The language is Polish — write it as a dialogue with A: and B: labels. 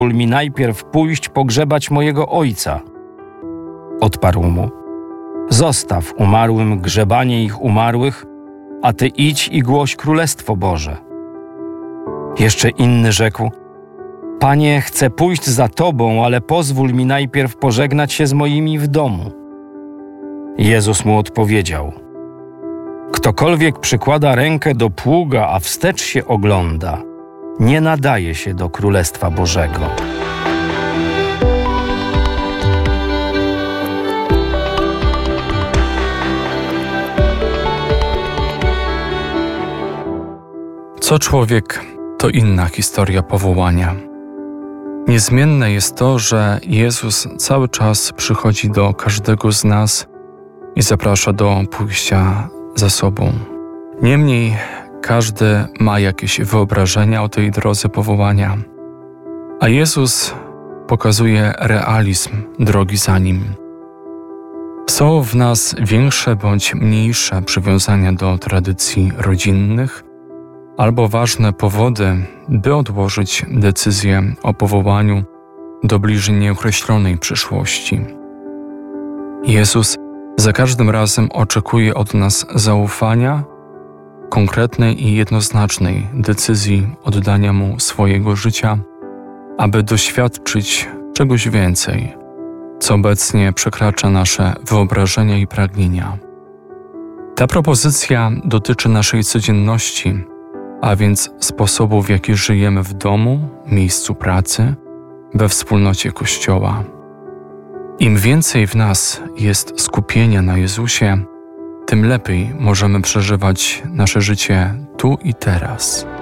A: mi najpierw pójść pogrzebać mojego ojca. Odparł mu: zostaw umarłym grzebanie ich umarłych, a ty idź i głoś Królestwo Boże. Jeszcze inny rzekł: Panie, chcę pójść za Tobą, ale pozwól mi najpierw pożegnać się z moimi w domu. Jezus mu odpowiedział: ktokolwiek przykłada rękę do pługa, a wstecz się ogląda, nie nadaje się do Królestwa Bożego.
B: Co człowiek, to inna historia powołania. Niezmienne jest to, że Jezus cały czas przychodzi do każdego z nas i zaprasza do pójścia za sobą. Niemniej każdy ma jakieś wyobrażenia o tej drodze powołania, a Jezus pokazuje realizm drogi za Nim. Są w nas większe bądź mniejsze przywiązania do tradycji rodzinnych, albo ważne powody, by odłożyć decyzję o powołaniu do bliżej nieokreślonej przyszłości. Jezus za każdym razem oczekuje od nas zaufania, konkretnej i jednoznacznej decyzji oddania Mu swojego życia, aby doświadczyć czegoś więcej, co obecnie przekracza nasze wyobrażenia i pragnienia. Ta propozycja dotyczy naszej codzienności, a więc sposobu, w jaki żyjemy w domu, miejscu pracy, we wspólnocie Kościoła. Im więcej w nas jest skupienia na Jezusie, tym lepiej możemy przeżywać nasze życie tu i teraz.